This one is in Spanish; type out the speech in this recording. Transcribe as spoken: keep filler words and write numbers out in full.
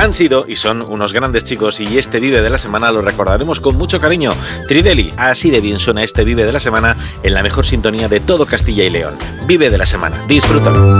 Han sido y son unos grandes chicos y este Vive de la Semana lo recordaremos con mucho cariño. Trideli, así de bien suena este Vive de la Semana en la mejor sintonía de todo Castilla y León. Vive de la Semana, disfrútalo.